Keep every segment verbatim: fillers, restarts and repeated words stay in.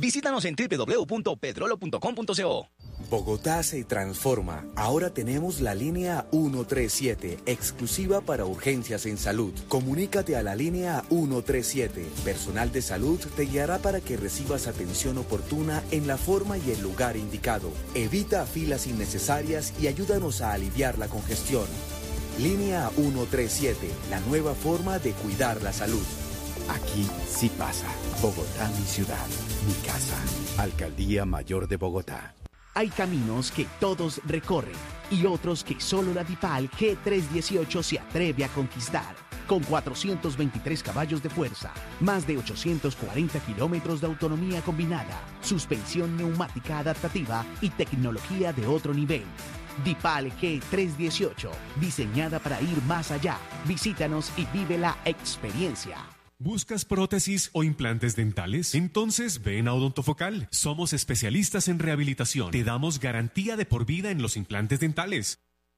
Visítanos en doble u doble u doble u punto petrolo punto com punto co. Bogotá se transforma. Ahora tenemos la línea ciento treinta y siete, exclusiva para urgencias en salud. Comunícate a la línea ciento treinta y siete. Personal de salud te guiará para que recibas atención oportuna en la forma y el lugar indicado. Evita filas innecesarias y ayúdanos a aliviar la congestión. Línea ciento treinta y siete, la nueva forma de cuidar la salud. Aquí sí pasa. Bogotá, mi ciudad, mi casa. Alcaldía Mayor de Bogotá. Hay caminos que todos recorren y otros que solo la DIPAL G trescientos dieciocho se atreve a conquistar. Con cuatrocientos veintitrés caballos de fuerza, más de ochocientos cuarenta kilómetros de autonomía combinada, suspensión neumática adaptativa y tecnología de otro nivel. DIPAL G trescientos dieciocho, diseñada para ir más allá. Visítanos y vive la experiencia. ¿Buscas prótesis o implantes dentales? Entonces ven a Odontofocal. Somos especialistas en rehabilitación. Te damos garantía de por vida en los implantes dentales.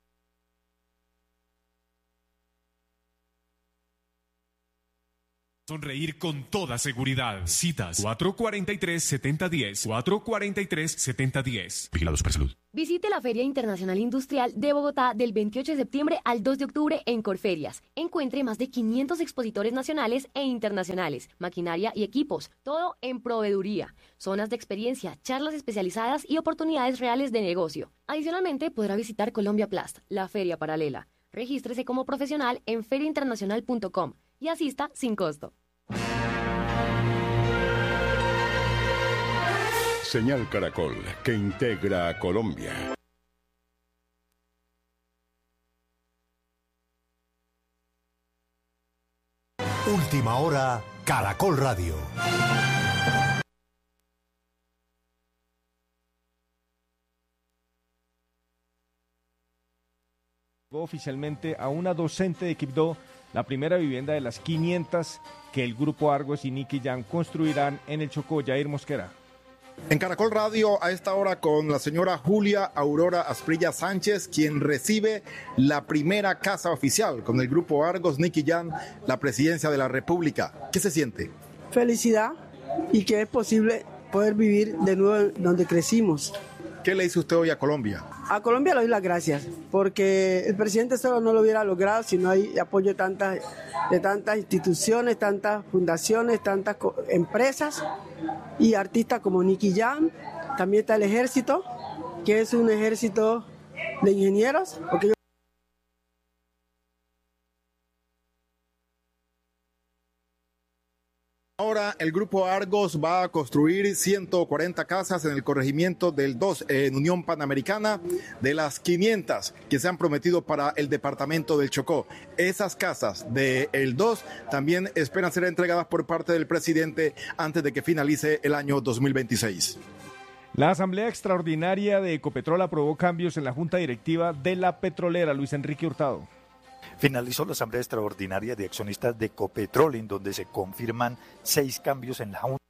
Sonreír con toda seguridad. Citas cuatro cuatro tres, siete cero uno cero, cuatro cuatro tres, siete cero uno cero. Vigilado Supersalud. Visite la Feria Internacional Industrial de Bogotá del veintiocho de septiembre al dos de octubre en Corferias. Encuentre más de quinientos expositores nacionales e internacionales, maquinaria y equipos, todo en proveeduría, zonas de experiencia, charlas especializadas y oportunidades reales de negocio. Adicionalmente, podrá visitar Colombia Plast, la feria paralela. Regístrese como profesional en feria internacional punto com y asista sin costo. Señal Caracol, que integra a Colombia. Última hora, Caracol Radio. Oficialmente a una docente de Quibdó la primera vivienda de las quinientas que el Grupo Argos y Nicky Jam construirán en el Chocó. Jair Mosquera. En Caracol Radio, a esta hora con la señora Julia Aurora Asprilla Sánchez, quien recibe la primera casa oficial con el Grupo Argos, Nicky Jam, la presidencia de la República. ¿Qué se siente? Felicidad y que es posible poder vivir de nuevo donde crecimos. ¿Qué le dice usted hoy a Colombia? A Colombia le doy las gracias, porque el presidente solo no lo hubiera logrado si no hay apoyo de tantas, de tantas instituciones, tantas fundaciones, tantas empresas y artistas como Nicky Jam. También está el ejército, que es un ejército de ingenieros, porque yo Ahora el Grupo Argos va a construir ciento cuarenta casas en el corregimiento del dos en Unión Panamericana, de las quinientas que se han prometido para el departamento del Chocó. Esas casas del dos también esperan ser entregadas por parte del presidente antes de que finalice el año dos mil veintiséis. La Asamblea Extraordinaria de Ecopetrol aprobó cambios en la Junta Directiva de la Petrolera. Luis Enrique Hurtado. Finalizó la Asamblea Extraordinaria de Accionistas de Ecopetrol, en donde se confirman seis cambios en la Junta